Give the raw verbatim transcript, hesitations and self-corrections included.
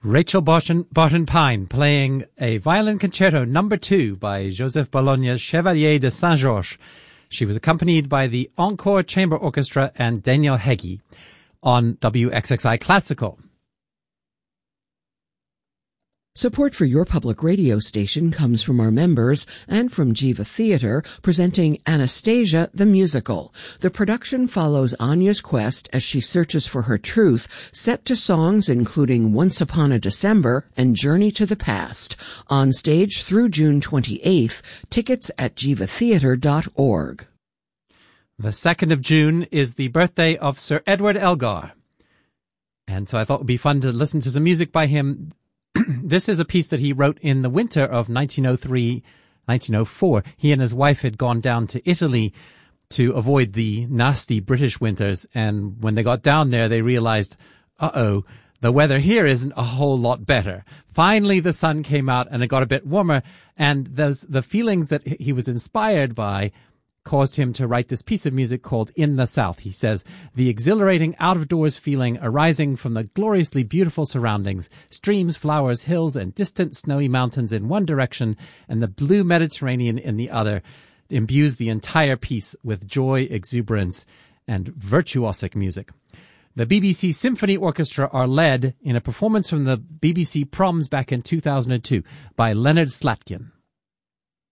Rachel Barton, Barton Pine playing a violin concerto number two by Joseph Bologna's Chevalier de Saint-Georges. She was accompanied by the Encore Chamber Orchestra and Daniel Heggie on W X X I Classical. Support for your public radio station comes from our members and from Jiva Theatre, presenting Anastasia the Musical. The production follows Anya's quest as she searches for her truth, set to songs including Once Upon a December and Journey to the Past. On stage through June twenty-eighth. Tickets at jiva theatre dot org. The second of June is the birthday of Sir Edward Elgar. And so I thought it would be fun to listen to some music by him. This is a piece that he wrote in the winter of nineteen oh three, nineteen oh four. He and his wife had gone down to Italy to avoid the nasty British winters. And when they got down there, they realized, uh-oh, the weather here isn't a whole lot better. Finally, the sun came out and it got a bit warmer. And those, the feelings that he was inspired by caused him to write this piece of music called In the South. He says, the exhilarating out-of-doors feeling arising from the gloriously beautiful surroundings, streams, flowers, hills, and distant snowy mountains in one direction, and the blue Mediterranean in the other, imbues the entire piece with joy, exuberance, and virtuosic music. The B B C Symphony Orchestra are led in a performance from the B B C Proms back in two thousand two by Leonard Slatkin.